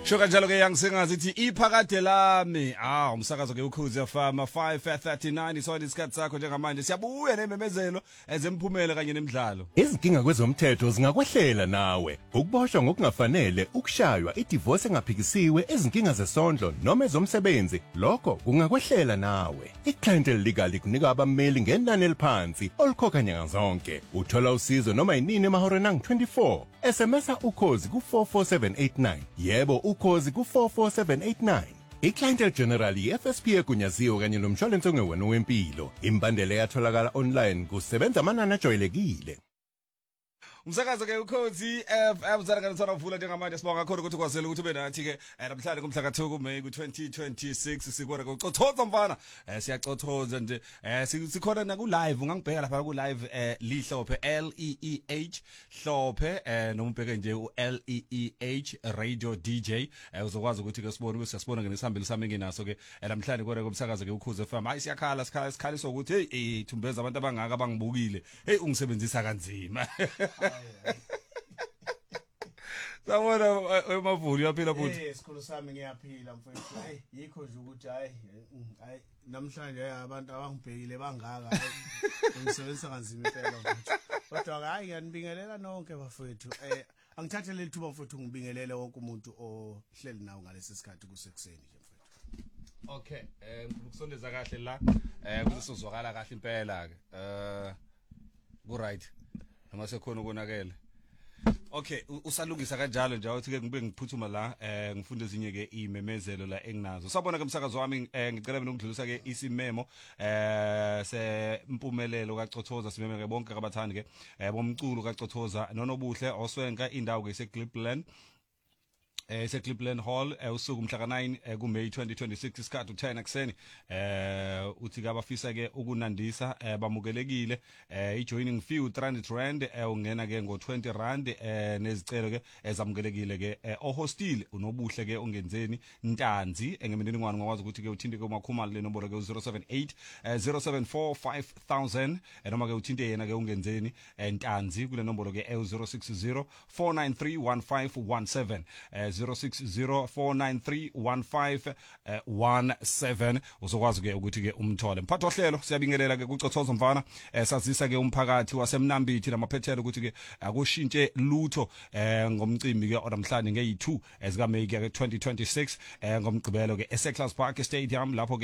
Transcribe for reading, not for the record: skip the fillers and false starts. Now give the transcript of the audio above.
Shoka njalo ke yangisengazi ithi iphakade lami umsakazo ke ukhuzi yafama 5:39 isona isikhathi sakho njengamanje siyabuya nememezelo ezemphumela kanye nemidlalo. Izinkinga kwezomthetho zingakwehlela nawe ukuboshwa ngokungafanele ukushaywa idivorce engaphikisiwe ezinkinga zesondlo noma ezomsebenzi lokho kungakwehlela nawe. Iclient legal kunika abameli ngenani eliphansi olikhokha nyanga zonke uthola usizo noma yinini emahoreni angu-24 SMS ukhozi ku44789 yebo ukhozi ku44789 iClient General yeFSP egunyaziwe kanye nomshwalense ongewena wempilo imbandela yatholakala online kusebenza amanani ajwayelekile. Umsakazo ke ukhozi FM zalaka ntsana uvula njengamanje sibonga kakhulu ukuthi kwazela ukuthi ube nathi ke namhlanje kumhla ka2 kuMeyi ku2026 sikwara kucothoza mfana siyacothoza nje sikhona na ku live ungangibheka lapha ku live lihlophe LEEH hlophe noma ubheke nje uLEEH radio DJ uzokwazi ukuthi ke sibone ukuthi siyasibona ngesihambeli sami nginaso ke namhlanje kwara kumsakazo ke ukhozi FM hayi siyakhala sikhaliso ukuthi hey thumbeza abantu abangaka abangibukile hey ungisebenzisa kanzima. Sabona emavuli uyaphila futhi. Isikolo sami ngiyaphila mfowethu. Hey yikho nje ukuthi hayi namhlanje abantu abangibhekile bangaka ngisebenzisa kanzima impela mfowethu. Kodwa hayi ngiyanibingelela nonke bafowethu. Angithathe leli thuba mfowethu ngibingelele wonke umuntu ohleli nawo ngalesi sikhathi kusekuseni nje mfowethu. Okay, ukusondeza kahle la kuze sizwakala kahle impela ke. Ku right. Noma sekhona ukonakele. Okay, usalungisa kanjalo nje uthi ke ngibe ngiphuthuma la ngifunde ezinye ke imemezelo la enginazo. Sabona ke umsakazo wami ngicela mina ukudlulisa ke isimemo sempumelelo kaCothoza simeme ke bonke abathandi ke bomculo kaCothoza nonobuhle oswenka indawo ke seClipland Clipland Hall usuku mhla ka9 kuMeyi 2026 isikhathi 10 ekseni uthi ke abafisa ke ukunandisa bamukelekile ijoining fee u300 ungena ke ngo20 nezicelo ke ezamukelekile ke ohostel unobuhle ke ongenzeni ntanzi engemininingwane ngakwazi ukuthi ke uthinte ke umakhumalo le nombolo ke u078 074 5000 noma ke uthinte yena ke ungenzeni ntanzi kule nombolo ke u060 493 1517 06049311517 uzokwazi ke ukuthi ke umthole mphathi ohlelo siyabingelela ke kuCothoza mfana sazisa ke umphakathi waseMnambithi namaphethelo ukuthi ke akushintshe lutho ngomcimbi ke namhlanje nge2 ezika May ke 2026 ngomgqibelo ke eSeclast Park Stadium lapho